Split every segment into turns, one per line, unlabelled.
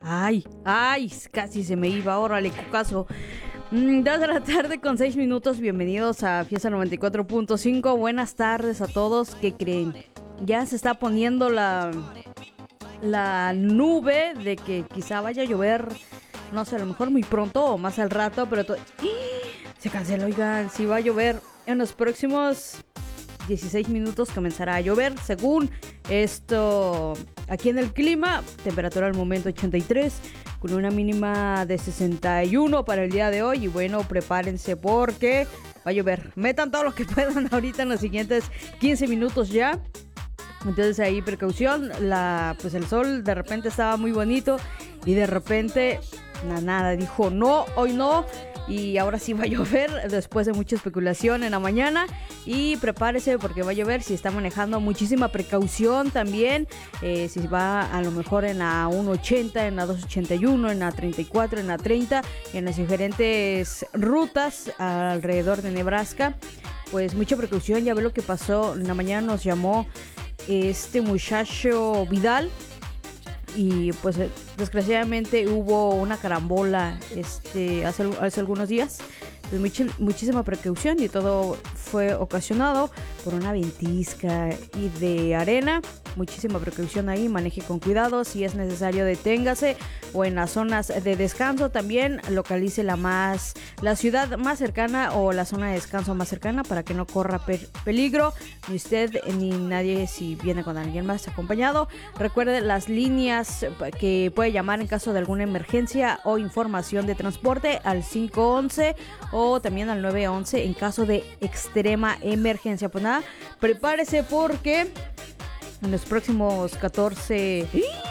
Ay, casi se me iba, órale, cucazo. 2 de la tarde con 6 minutos, bienvenidos a Fiesta 94.5. Buenas tardes a todos. ¿Qué creen? Ya se está poniendo la nube de que quizá vaya a llover, no sé, a lo mejor muy pronto o más al rato, pero se cancela, oigan, si va a llover en los próximos 16 minutos comenzará a llover, según esto aquí en el clima. Temperatura al momento 83, con una mínima de 61 para el día de hoy. Y bueno, prepárense porque va a llover. Metan todo lo que puedan ahorita en los siguientes 15 minutos ya. Entonces ahí precaución. Pues el sol de repente estaba muy bonito y de repente nada, dijo no, hoy no. Y ahora sí va a llover después de mucha especulación en la mañana. Y prepárese porque va a llover. Si está manejando, muchísima precaución también. Si va a lo mejor en la 180, en la 281, en la 34, en la 30, en las diferentes rutas alrededor de Nebraska, pues mucha precaución. Ya ve lo que pasó en la mañana. Nos llamó este muchacho Vidal. Y pues desgraciadamente hubo una carambola hace algunos días. Pues muchísima precaución, y todo fue ocasionado por una ventisca y de arena. Muchísima precaución ahí, maneje con cuidado. Si es necesario, deténgase, o en las zonas de descanso también localice la ciudad más cercana o la zona de descanso más cercana para que no corra peligro, ni usted ni nadie si viene con alguien más acompañado. Recuerde las líneas que puede llamar en caso de alguna emergencia o información de transporte al 511 o también al 911 en caso de extrema emergencia. Pues nada, prepárese porque en los próximos 14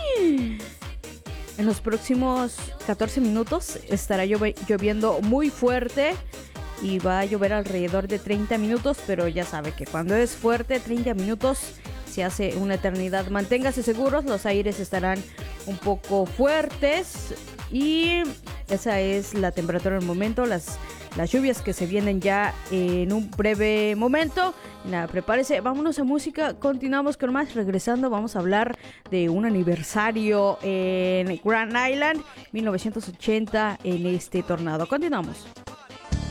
minutos estará lloviendo muy fuerte, y va a llover alrededor de 30 minutos, pero ya sabe que cuando es fuerte, 30 minutos se hace una eternidad. Manténgase seguros, los aires estarán un poco fuertes y esa es la temperatura del momento. Las lluvias que se vienen ya en un breve momento. Nada, prepárese, vámonos a música, continuamos con más. Regresando vamos a hablar de un aniversario en Grand Island, 1980, en este tornado. Continuamos.